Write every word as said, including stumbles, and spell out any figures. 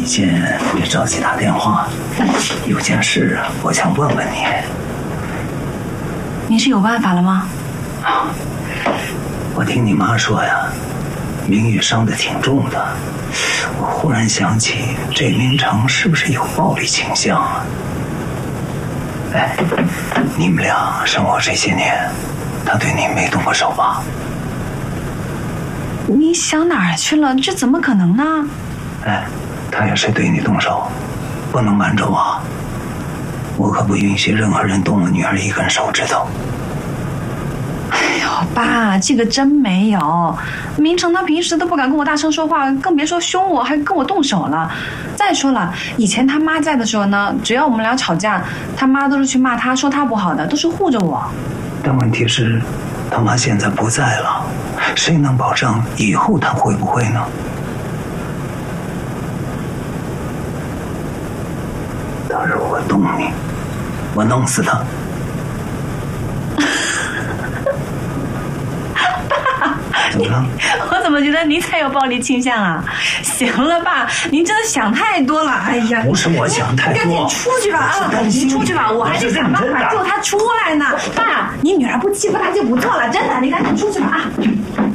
先别着急打电话，有件事我想问问你。 你是有办法了吗？ 啊，我听你妈说呀，明玉伤得挺重的。我忽然想起，这明成是不是有暴力倾向啊？哎，你们俩生活这些年，他对你没动过手吧？ 你想哪儿去了？这怎么可能呢？ 哎，他要是对你动手，不能瞒着我，我可不允许任何人动我女儿一根手指头。 哎呦，爸，这个真没有。明成他平时都不敢跟我大声说话，更别说凶我，还跟我动手了。再说了，以前他妈在的时候呢，只要我们俩吵架，他妈都是去骂他，说他不好的，都是护着我。 但问题是，他妈现在不在了，谁能保证以后他会不会呢？他如果动你，我弄死他。怎么了？ 我怎么觉得您才有暴力倾向啊？行了，爸，您真的想太多了。哎呀， 不是我想太多， 赶紧出去吧啊！你出去吧，我还得想办法救他出来呢。爸，你女儿不欺负他就不错了，真的，你赶紧出去吧啊！